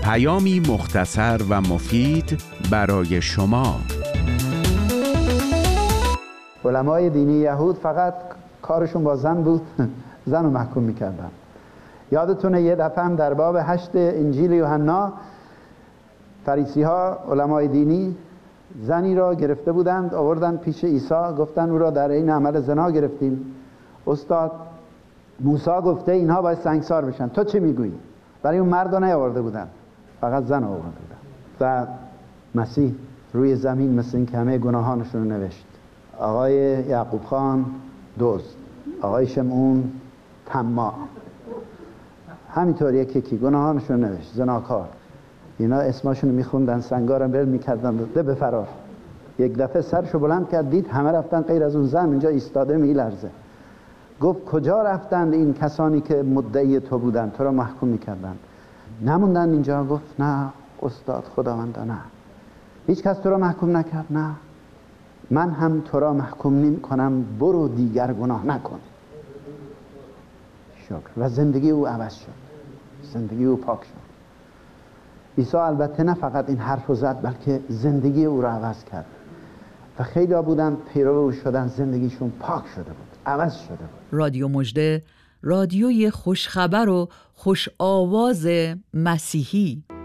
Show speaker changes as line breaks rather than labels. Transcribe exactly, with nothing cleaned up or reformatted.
پیامی مختصر و مفید برای شما.
علمای دینی یهود فقط کارشون با زن بود، زن رو محکوم میکردن. یادتونه یه دفعه هم در باب هشت انجیل یوحنا فریسی ها، علمای دینی، زنی را گرفته بودند، آوردن پیش عیسی، گفتن او را در این عمل زنا گرفتیم. استاد، موسی گفته اینها باید سنگسار بشن، تو چی میگویی؟ برای اون مرد رو نیاورده بودن، فقط زن آورده بودن. و مسیح روی زمین مثل این که همه گناهانشون رو نوشت. آقای یعقوب خان دزد، آقای شمعون طماع، همینطور یکی که گناهانشون رو نوشت، زناکار. اینا اسماشون رو میخوندن، سنگارم برد میکردن ده به فرار. یک دفعه سرشو بلند کرد، دید همه رفتن غیر از اون زن اینجا ایستاده میلرزه. گفت کجا رفتند این کسانی که مدعی تو بودن، تو را محکوم میکردن؟ نموندن اینجا؟ گفت نه استاد خداوندا، نه، هیچ کس تو را محکوم نکرد. نه، من هم تو را محکوم نمی کنم، برو دیگر گناه نکن. شکر. و زندگی او عوض شد، زندگی او پاک شد. عیسی البته نه فقط این حرف رو زد، بلکه زندگی او را عوض کرد و خیلی ها بودن پیرو او شدن، زندگیشون پاک شده بود، عوض شده بود.
رادیو مژده، رادیوی خوشخبر و خوش آواز مسیحی.